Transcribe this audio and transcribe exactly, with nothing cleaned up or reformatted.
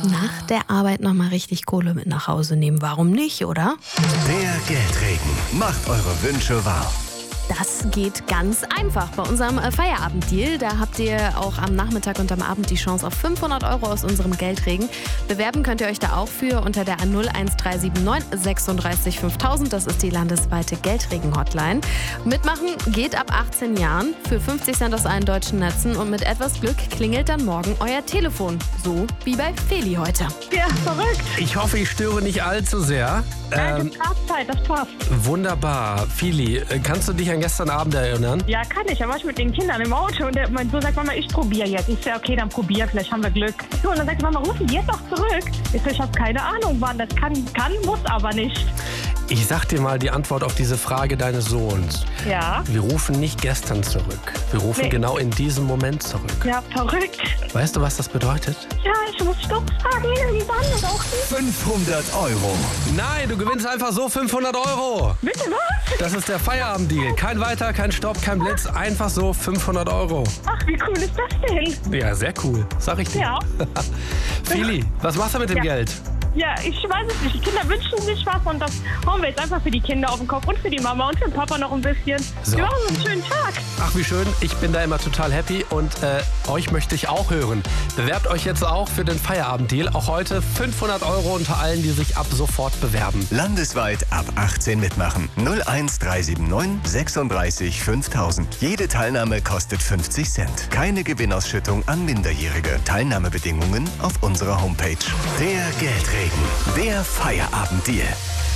nach der Arbeit nochmal richtig Kohle mit nach Hause nehmen. Warum nicht, oder? Der Geldregen macht eure Wünsche wahr. Das geht ganz einfach bei unserem Feierabenddeal. Da habt ihr auch am Nachmittag und am Abend die Chance auf fünfhundert Euro aus unserem Geldregen. Bewerben könnt ihr euch da auch für unter der null eins drei sieben neun sechsunddreißig fünftausend. Das ist die landesweite Geldregen-Hotline. Mitmachen geht ab achtzehn Jahren für fünfzig Cent aus allen deutschen Netzen. Und mit etwas Glück klingelt dann morgen euer Telefon. So wie bei Feli heute. Ja, verrückt. Ich hoffe, ich störe nicht allzu sehr. Nein, Ähm, das passt halt, das passt. wunderbar. Fili, äh, kannst du dich an gestern Abend erinnern? Ja, kann ich. Da war ich mit den Kindern im Auto und der, mein Sohn sagt, Mama, ich probiere jetzt. Ich sage, okay, dann probier, vielleicht haben wir Glück. So, und dann sagt Mama, rufen die jetzt doch zurück. Ich so, ich habe keine Ahnung, wann das kann, kann, muss aber nicht. Ich sag dir mal die Antwort auf diese Frage deines Sohns. Ja. Wir rufen nicht gestern zurück. Wir rufen Nee. genau in diesem Moment zurück. Ja, verrückt. Weißt du, was das bedeutet? Ja, ich muss Stopp sagen irgendwann und auch nicht. fünfhundert Euro. Nein, du gewinnst einfach so fünfhundert Euro. Bitte was? Das ist der Feierabenddeal. Kein Weiter, kein Stopp, kein Blitz. Einfach so fünfhundert Euro. Ach, wie cool ist das denn? Ja, sehr cool. Sag ich dir. Ja. Fili, was machst du mit dem Ja. Geld? Ja, ich weiß es nicht. Die Kinder wünschen sich was und das hauen wir jetzt einfach für die Kinder auf den Kopf und für die Mama und für den Papa noch ein bisschen. So. Wir machen einen schönen Tag. Ach, wie schön. Ich bin da immer total happy und äh, euch möchte ich auch hören. Bewerbt euch jetzt auch für den Feierabenddeal. Auch heute fünfhundert Euro unter allen, die sich ab sofort bewerben. Landesweit ab achtzehn mitmachen. null eins drei sieben neun sechsunddreißig fünftausend. Jede Teilnahme kostet fünfzig Cent. Keine Gewinnausschüttung an Minderjährige. Teilnahmebedingungen auf unserer Homepage. Der Geldregen. Der Feierabenddeal.